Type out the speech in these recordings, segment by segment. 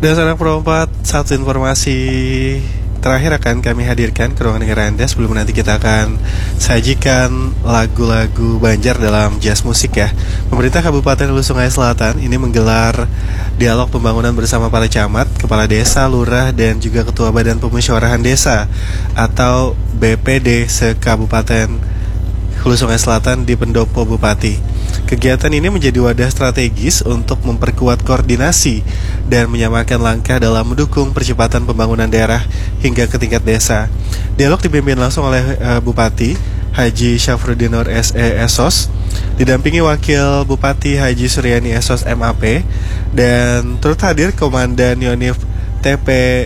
Dan seorang perempat, satu informasi terakhir akan kami hadirkan ke ruangan dengar Anda sebelum nanti kita akan sajikan lagu-lagu Banjar dalam jazz musik ya. Pemerintah Kabupaten Hulu Sungai Selatan ini menggelar dialog pembangunan bersama para camat, kepala desa, lurah, dan juga ketua Badan Pemusyawarahan Desa atau BPD se-Kabupaten Hulu Sungai Selatan di Pendopo Bupati. Kegiatan ini menjadi wadah strategis untuk memperkuat koordinasi dan menyamakan langkah dalam mendukung percepatan pembangunan daerah hingga ke tingkat desa. Dialog dipimpin langsung oleh Bupati Haji Syafruddin Nur SE Esos, didampingi Wakil Bupati Haji Suryani Esos MAP, dan turut hadir Komandan Yonif TP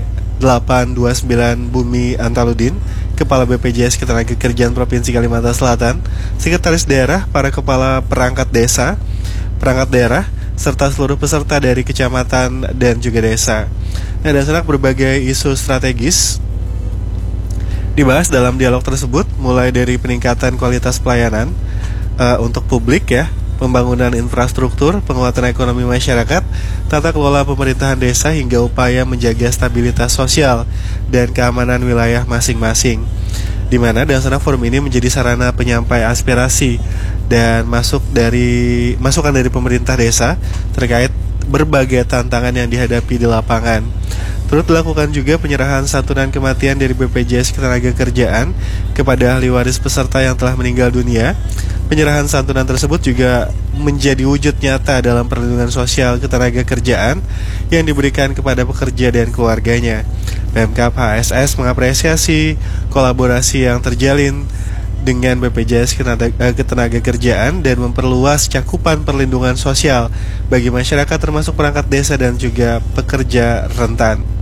829 Bumi Antaludin, Kepala BPJS Ketenagakerjaan Provinsi Kalimantan Selatan, Sekretaris Daerah, para Kepala Perangkat Desa, Perangkat Daerah, serta seluruh peserta dari kecamatan dan juga desa. Nah, dan berbagai isu strategis dibahas dalam dialog tersebut, mulai dari peningkatan kualitas pelayanan untuk publik ya, pembangunan infrastruktur, penguatan ekonomi masyarakat, tata kelola pemerintahan desa, hingga upaya menjaga stabilitas sosial dan keamanan wilayah masing-masing. Di mana Dasana Forum ini menjadi sarana penyampai aspirasi dan masukan dari pemerintah desa terkait berbagai tantangan yang dihadapi di lapangan. Turut dilakukan juga penyerahan santunan kematian dari BPJS Ketenagakerjaan kepada ahli waris peserta yang telah meninggal dunia. Penyerahan santunan tersebut juga menjadi wujud nyata dalam perlindungan sosial ketenagakerjaan yang diberikan kepada pekerja dan keluarganya. Pemkab HSS mengapresiasi kolaborasi yang terjalin dengan BPJS Ketenagakerjaan dan memperluas cakupan perlindungan sosial bagi masyarakat termasuk perangkat desa dan juga pekerja rentan.